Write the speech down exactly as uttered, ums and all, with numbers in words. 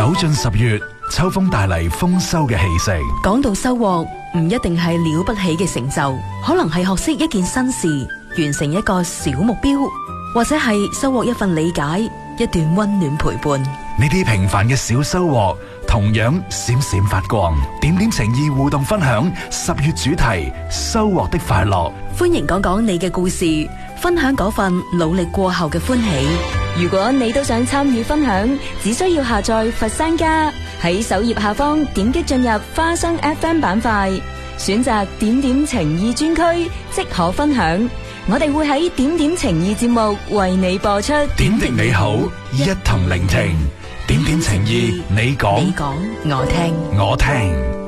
走進十月，秋風帶嚟豐收嘅氣息。 講到收穫，唔一定係了不起嘅成就，可能係學識一件新事，完成一個小目標，或者係收穫一份理解，一段溫暖陪伴。 呢啲平凡嘅小收穫，同樣閃閃發光。點點情意互動分享十月主題：收穫的快樂。 歡迎講講你嘅故事，分享嗰份努力過後嘅歡喜。 如果你都想參與分享，只需要下載佛山家，喺首頁下方點擊進入花生 F M 板塊，選擇點點情意專區，即可分享。我哋會喺點點情意節目為你播出。 點滴你好，一同聆聽。點點情意，你講， 你講，我聽， 我聽。